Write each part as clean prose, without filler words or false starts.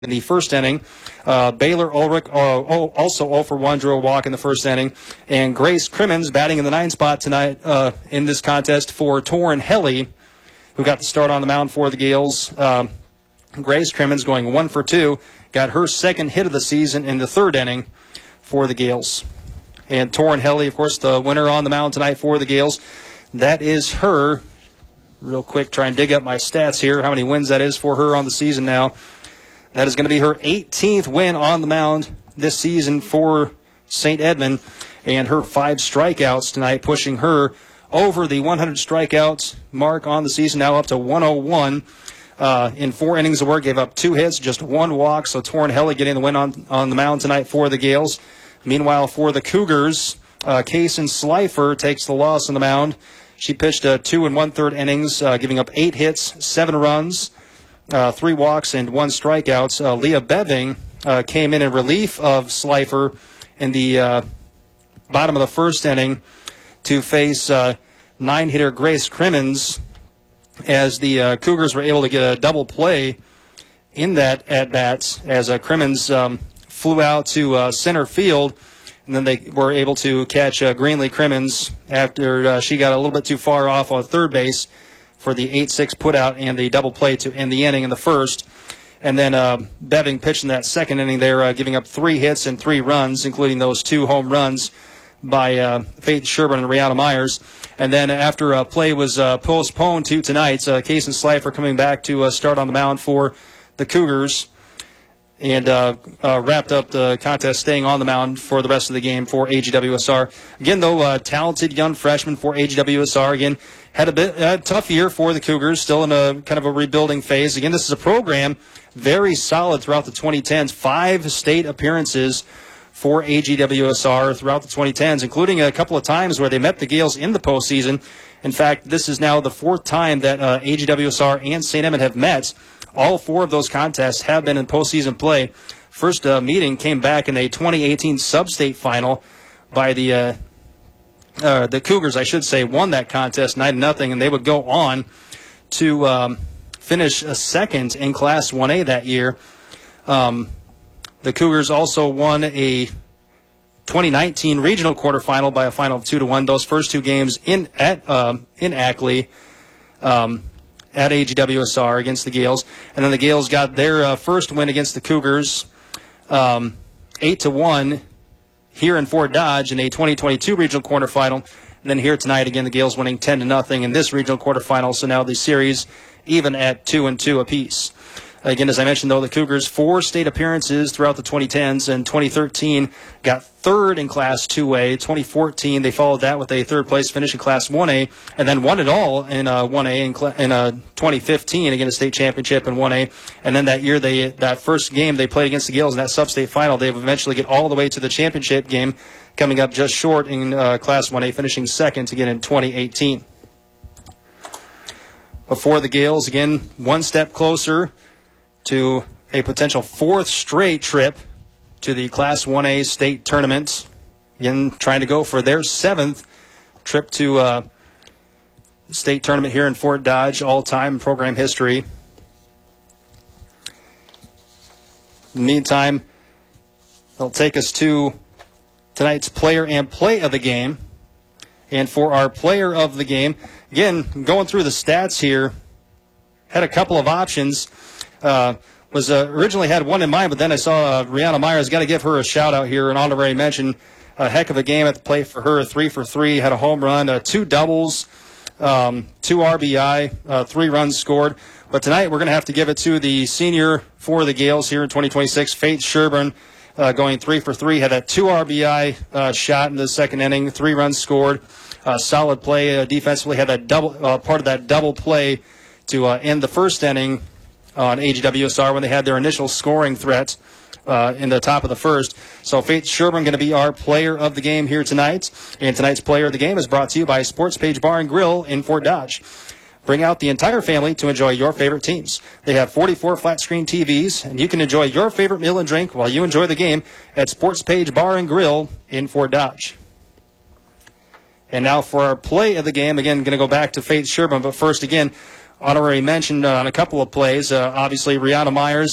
in the first inning. Baylor Ulrich also 0 for 1, drew a walk in the first inning. And Grace Crimmins batting in the 9th spot tonight in this contest for Torrin Helly, who got the start on the mound for the Gales. Grace Crimmins going 1 for 2, got her second hit of the season in the 3rd inning for the Gales. And Torrin Helly, of course, the winner on the mound tonight for the Gales. That is her. Real quick, try and dig up my stats here, how many wins that is for her on the season now. That is going to be her 18th win on the mound this season for St. Edmund, and her 5 strikeouts tonight, pushing her over the 100 strikeouts mark on the season, now up to 101. In 4 innings of work, gave up 2 hits, just 1 walk, so Torrin Helly getting the win on the mound tonight for the Gales. Meanwhile, for the Cougars, Kaysen Slifer takes the loss on the mound. She pitched 2 1/3 innings, giving up 8 hits, 7 runs, 3 walks, and 1 strikeout. Leah Beving came in relief of Slifer in the bottom of the 1st inning to face 9-hitter Grace Crimmins, as the Cougars were able to get a double play in that at-bats, as Crimmins flew out to center field, and then they were able to catch Greenlee Crimmins after she got a little bit too far off on third base for the 8-6 putout and the double play to end the inning in the 1st. And then Beving pitched in that 2nd inning there, giving up 3 hits and 3 runs, including those 2 home runs by Faith Sherburne and Rihanna Myers. And then after play was postponed to tonight, Kaysen Slifer coming back to start on the mound for the Cougars, and wrapped up the contest staying on the mound for the rest of the game for AGWSR. Again, though, talented young freshman for AGWSR. Again, had a tough year for the Cougars, still in a kind of a rebuilding phase. Again, this is a program very solid throughout the 2010s. 5 state appearances for AGWSR throughout the 2010s, including a couple of times where they met the Gales in the postseason. In fact, this is now the 4th time that AGWSR and St. Edmund have met. All 4 of those contests have been in postseason play. First meeting came back in a 2018 sub-state final by the Cougars, I should say, won that contest 9-0, and they would go on to finish 2nd in Class 1A that year. The Cougars also won a 2019 regional quarterfinal by a final of 2-1. Those first 2 games in Ackley at AGWSR against the Gales. And then the Gales got their first win against the Cougars, 8-1 here in Fort Dodge in a 2022 regional quarterfinal. And then here tonight, again, the Gales winning 10-0 in this regional quarterfinal. So now the series even at 2-2 apiece. Again, as I mentioned, though, the Cougars 4 state appearances throughout the 2010s. And 2013 got 3rd in Class 2A. 2014, they followed that with a 3rd place finish in Class 1A, and then won it all in 1A in 2015 against a state championship in 1A. And then that year, that first game they played against the Gales in that sub-state final, they would eventually get all the way to the championship game, coming up just short in Class 1A, finishing 2nd again in 2018. Before the Gales, again, 1 step closer to a potential 4th straight trip to the Class 1A state tournament. Again, trying to go for their 7th trip to the state tournament here in Fort Dodge, all-time program history. In the meantime, they'll take us to tonight's player and play of the game. And for our player of the game, again, going through the stats here, had a couple of options. Originally had one in mind, but then I saw Rihanna Myers. Got to give her a shout out here, an honorary mention. A heck of a game at the plate for her. 3 for 3, had a home run, 2 doubles, 2 RBI, 3 runs scored. But tonight we're going to have to give it to the senior for the Gales here in 2026, Faith Sherburne, going 3 for 3. Had that 2 RBI shot in the 2nd inning, 3 runs scored. Solid play defensively. Had that part of that double play to end the 1st inning on AGWSR when they had their initial scoring threat in the top of the 1st. So Faith Sherburne going to be our player of the game here tonight. And tonight's player of the game is brought to you by Sports Page Bar and Grill in Fort Dodge. Bring out the entire family to enjoy your favorite teams. They have 44 flat-screen TVs, and you can enjoy your favorite meal and drink while you enjoy the game at Sports Page Bar and Grill in Fort Dodge. And now for our play of the game, again, going to go back to Faith Sherburne, but first, again, honorary mention on a couple of plays. Obviously, Rihanna Myers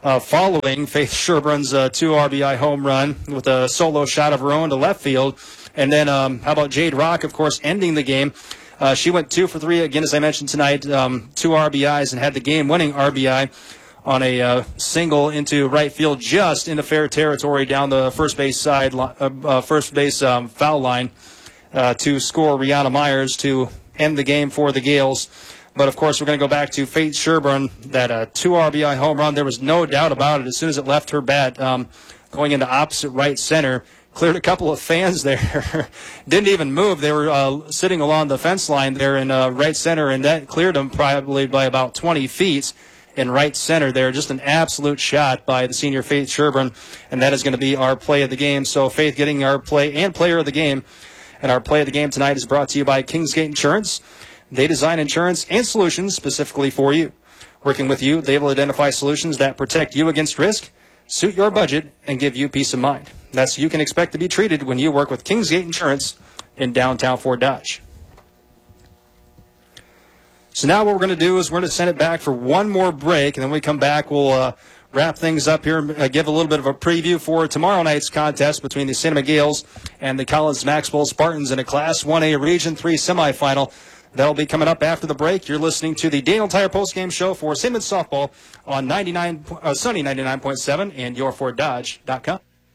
following Faith Sherburne's 2 RBI home run with a solo shot of her own to left field. And then how about Jade Rock, of course, ending the game. She went 2 for 3, again, as I mentioned tonight, 2 RBIs, and had the game-winning RBI on a single into right field, just into fair territory down the first base side, foul line to score Rihanna Myers to end the game for the Gales. But, of course, we're going to go back to Faith Sherburne, that 2 RBI home run. There was no doubt about it. As soon as it left her bat, going into opposite right center, cleared a couple of fans there. Didn't even move. They were sitting along the fence line there in right center, and that cleared them probably by about 20 feet in right center there. Just an absolute shot by the senior Faith Sherburne, and that is going to be our play of the game. So Faith getting our play and player of the game. And our play of the game tonight is brought to you by Kingsgate Insurance. They design insurance and solutions specifically for you. Working with you, they will identify solutions that protect you against risk, suit your budget, and give you peace of mind. That's how you can expect to be treated when you work with Kingsgate Insurance in downtown Fort Dodge. So now what we're going to do is we're going to send it back for one more break, and then when we come back, we'll wrap things up here, give a little bit of a preview for tomorrow night's contest between the St. Emma Gales and the Collins Maxwell Spartans in a Class 1A Region 3 semifinal. That'll be coming up after the break. You're listening to the Daniel Tire postgame show for St. Edmunds softball on Sunny 99.7 and yourfortdodge.com.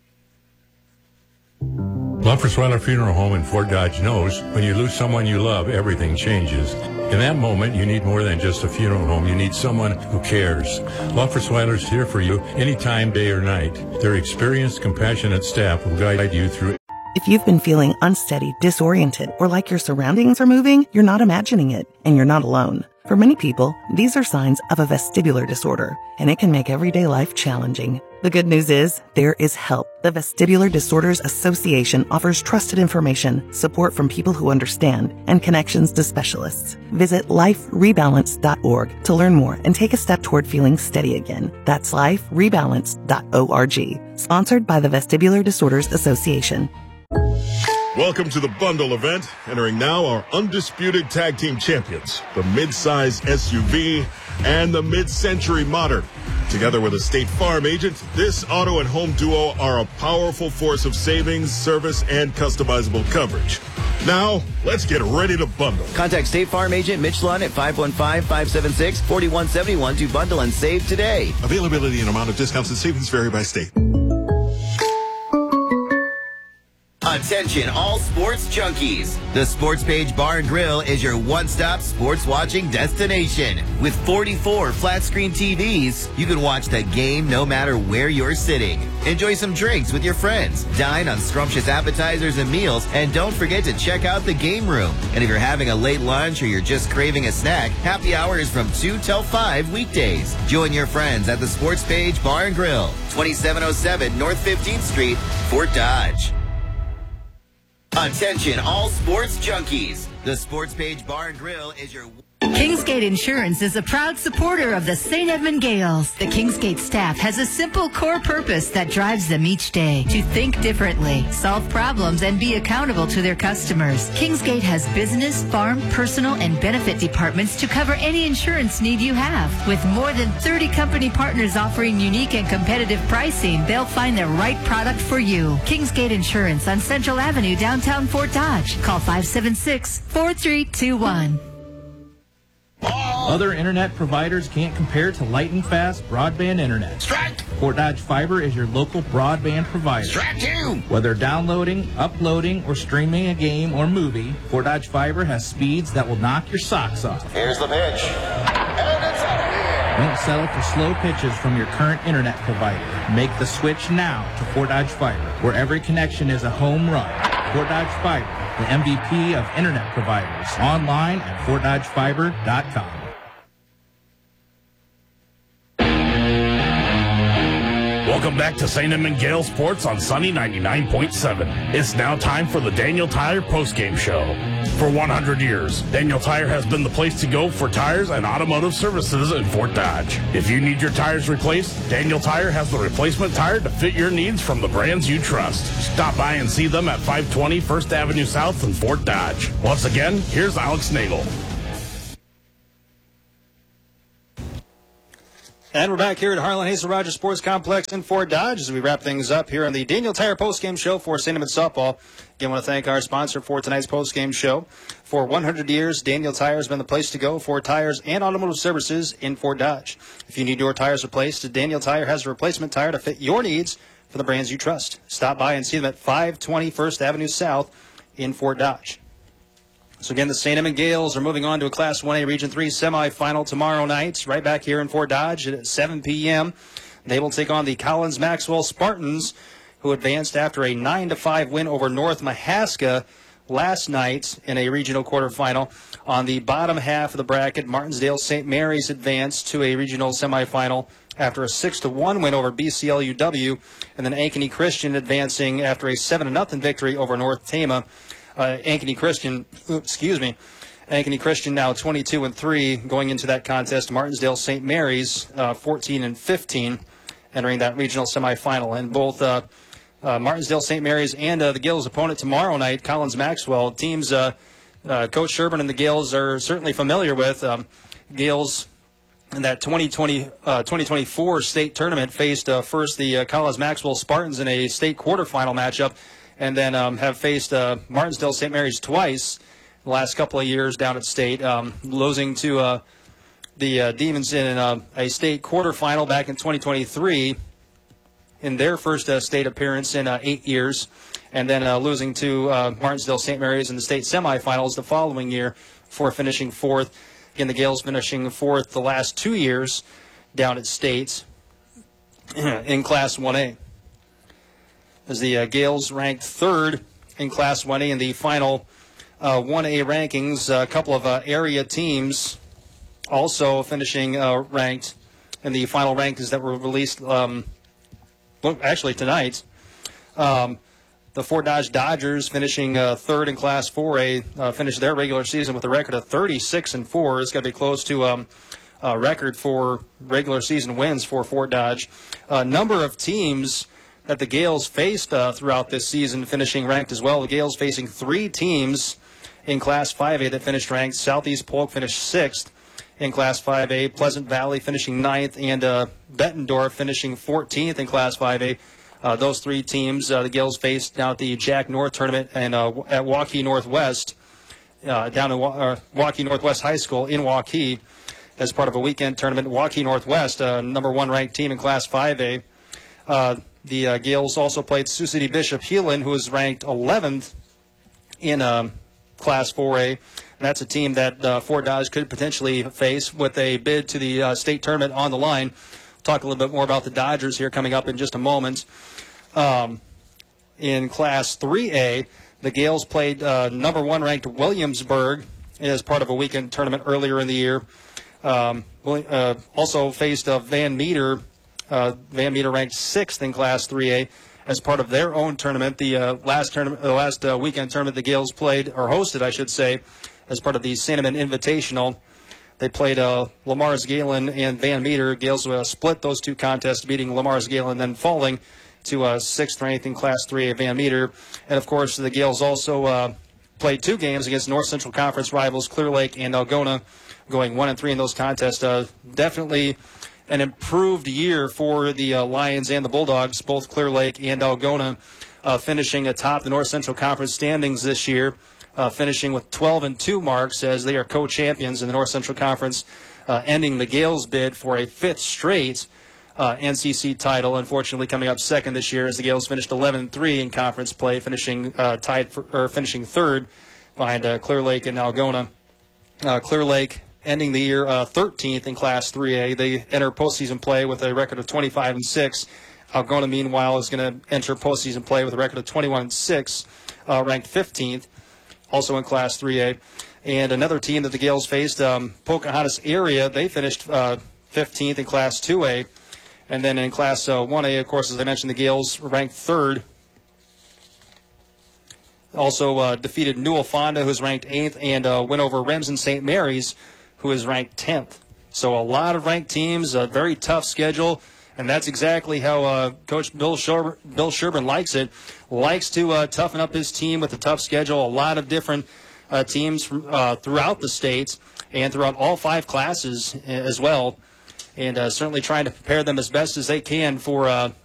Loffersweiler Funeral Home in Fort Dodge knows when you lose someone you love, everything changes. In that moment, you need more than just a funeral home. You need someone who cares. Loffersweiler's here for you anytime, day or night. Their experienced, compassionate staff will guide you through. If you've been feeling unsteady, disoriented, or like your surroundings are moving, you're not imagining it, and you're not alone. For many people, these are signs of a vestibular disorder, and it can make everyday life challenging. The good news is, there is help. The Vestibular Disorders Association offers trusted information, support from people who understand, and connections to specialists. Visit liferebalance.org to learn more and take a step toward feeling steady again. That's liferebalance.org. Sponsored by the Vestibular Disorders Association. Welcome to the bundle event. Entering now our undisputed tag team champions, the mid-size SUV and the mid-century modern. Together with a State Farm agent, this auto and home duo are a powerful force of savings, service, and customizable coverage. Now, let's get ready to bundle. Contact State Farm agent Mitch Lund at 515-576-4171 to bundle and save today. Availability and amount of discounts and savings vary by state. Attention all sports junkies. The Sports Page Bar and Grill is your one-stop sports watching destination. With 44 flat-screen TVs, you can watch the game no matter where you're sitting. Enjoy some drinks with your friends. Dine on scrumptious appetizers and meals. And don't forget to check out the game room. And if you're having a late lunch or you're just craving a snack, happy hour is from 2 till 5 weekdays. Join your friends at the Sports Page Bar and Grill, 2707 North 15th Street, Fort Dodge. Attention all sports junkies. The Sports Page Bar and Grill is your... Kingsgate Insurance is a proud supporter of the St. Edmund Gales. The Kingsgate staff has a simple core purpose that drives them each day: to think differently, solve problems, and be accountable to their customers. Kingsgate has business, farm, personal, and benefit departments to cover any insurance need you have. With more than 30 company partners offering unique and competitive pricing, they'll find the right product for you. Kingsgate Insurance on Central Avenue, downtown Fort Dodge. Call 576-4321. Other internet providers can't compare to lightning fast broadband internet. Strike! Fort Dodge Fiber is your local broadband provider. Strike two! Whether downloading, uploading, or streaming a game or movie, Fort Dodge Fiber has speeds that will knock your socks off. Here's the pitch. And it's out of here. Don't settle for slow pitches from your current internet provider. Make the switch now to Fort Dodge Fiber, where every connection is a home run. Fort Dodge Fiber, the MVP of internet providers. Online at FortDodgeFiber.com. Welcome back to St. Edmund Gale Sports on Sunny 99.7. It's now time for the Daniel Tire postgame show. For 100 years, Daniel Tire has been the place to go for tires and automotive services in Fort Dodge. If you need your tires replaced, Daniel Tire has the replacement tire to fit your needs from the brands you trust. Stop by and see them at 520 First Avenue South in Fort Dodge. Once again, here's Alex Nagel. And we're back here at Harlan Hazel Rogers Sports Complex in Fort Dodge as we wrap things up here on the Daniel Tire postgame show for St. Edmunds Softball. Again, I want to thank our sponsor for tonight's postgame show. For 100 years, Daniel Tire has been the place to go for tires and automotive services in Fort Dodge. If you need your tires replaced, Daniel Tire has a replacement tire to fit your needs for the brands you trust. Stop by and see them at 520 First Avenue South in Fort Dodge. So again, the St. Edmund Gales are moving on to a Class 1A Region 3 semifinal tomorrow night, right back here in Fort Dodge at 7 p.m. They will take on the Collins Maxwell Spartans, who advanced after a 9-5 win over North Mahaska last night in a regional quarterfinal. On the bottom half of the bracket, Martinsdale St. Mary's advanced to a regional semifinal after a 6-1 win over BCLUW, and then Ankeny Christian advancing after a 7-0 victory over North Tama. Ankeny Christian now 22-3 going into that contest. Martinsdale St. Mary's 14-15 entering that regional semifinal. And both Martinsdale St. Mary's and the Gales' opponent tomorrow night, Collins Maxwell, teams Coach Sherburne and the Gales are certainly familiar with. Gales in that 2024 state tournament faced first the Collins Maxwell Spartans in a state quarterfinal matchup, and then have faced Martinsdale St. Mary's twice the last couple of years down at state, losing to the Demons in a state quarterfinal back in 2023 in their first state appearance in 8 years, and then losing to Martinsdale St. Mary's in the state semifinals the following year before finishing fourth. Again, the Gales finishing fourth the last 2 years down at state in Class 1A. As the Gales ranked third in Class 1A in the final 1A rankings, a couple of area teams also finishing ranked in the final rankings that were released actually tonight. The Fort Dodge Dodgers finishing third in Class 4A, finished their regular season with a record of 36-4. It's got to be close to a record for regular season wins for Fort Dodge. A number of teams that the Gales faced throughout this season finishing ranked as well. The Gales facing 3 teams in Class 5A that finished ranked. Southeast Polk finished 6th in Class 5A. Pleasant Valley finishing 9th, and Bettendorf finishing 14th in Class 5A. Those 3 teams the Gales faced down at the Jack North tournament and at Waukee Northwest, down at Waukee Northwest High School in Waukee as part of a weekend tournament. Waukee Northwest, number 1 ranked team in Class 5A. The Gales also played Sioux City Bishop Heelan, who is ranked 11th in Class 4A. And that's a team that Fort Dodge could potentially face with a bid to the state tournament on the line. Talk a little bit more about the Dodgers here coming up in just a moment. In Class 3A, the Gales played number 1 ranked Williamsburg as part of a weekend tournament earlier in the year. Also faced Van Meter. Van Meter ranked 6th in Class 3A as part of their own tournament. The last weekend tournament the Gales played, or hosted, I should say, as part of the St. Edmund Invitational. They played Lamar's Galen and Van Meter. Gales split those 2 contests, beating Lamar's Galen, then falling to 6th ranked in Class 3A Van Meter. And, of course, the Gales also played 2 games against North Central Conference rivals Clear Lake and Algona, going 1-3 in those contests. Definitely an improved year for the Lions and the Bulldogs, both Clear Lake and Algona, finishing atop the North Central Conference standings this year, finishing with 12-2 marks as they are co-champions in the North Central Conference, ending the Gales' bid for a 5th straight NCC title. Unfortunately, coming up second this year as the Gales finished 11-3 in conference play, finishing finishing third behind Clear Lake and Algona. Clear Lake ending the year 13th in Class 3A. They enter postseason play with a record of 25-6. Algona, meanwhile, is going to enter postseason play with a record of 21-6, ranked 15th, also in Class 3A. And another team that the Gales faced, Pocahontas area, they finished 15th in Class 2A. And then in Class 1A, of course, as I mentioned, the Gales ranked 3rd. Also defeated Newell Fonda, who's ranked 8th, and went over Remsen St. Mary's, who is ranked 10th. So a lot of ranked teams, a very tough schedule, and that's exactly how Coach Bill Sherburne likes it. Likes to toughen up his team with a tough schedule. A lot of different teams from, throughout the states and throughout all 5 classes as well. and certainly trying to prepare them as best as they can for